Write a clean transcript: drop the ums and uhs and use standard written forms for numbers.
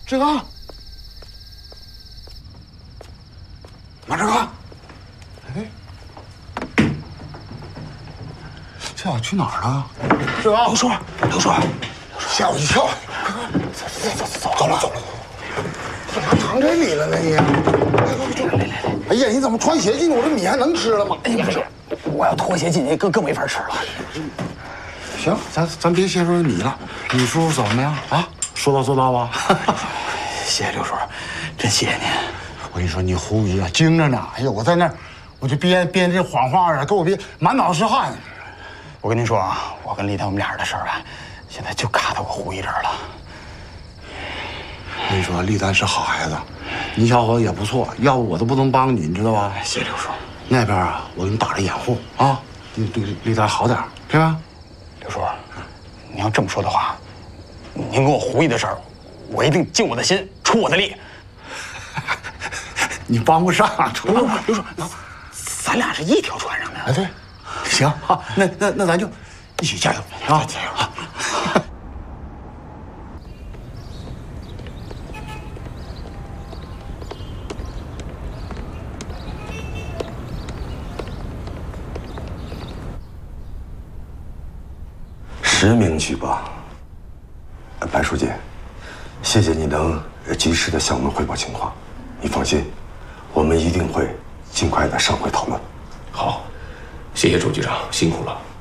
志刚，马志刚，哎，这小子去哪儿了？志刚，刘叔，吓我一跳！走了。怎么藏这里了呢你？来！哎呀，你怎么穿鞋进去？我这米还能吃了吗？ 哎呀，不是，我要脱鞋进去更没法吃了。 行，咱别先说你了，你叔叔怎么样啊？说到做到吧？ 谢谢刘叔，真谢谢您。 我跟你说，你胡姨啊，精着呢。哎呀，我在那儿，我就编这谎话啊，给我编满脑是汗。 我跟您说啊，我跟丽丹我们俩人的事儿吧，现在就卡到我胡姨这儿了。 我跟你说，丽丹是好孩子，你小伙子也不错，要不我都不能帮你，你知道吧？ 谢谢刘叔。 那边啊，我给你打了掩护啊，你对丽丹好点，对吧？ 刘叔，你要这么说的话，您跟我胡姨的事儿，我一定尽我的心，出我的力。 你帮不上， 刘叔，咱俩是一条船上的。 哎，对，行啊，那咱就一起加油啊！加油啊！ 实名举报。白书记，谢谢你能及时的向我们汇报情况。你放心，我们一定会尽快的上会讨论。 好，谢谢周局长，辛苦了。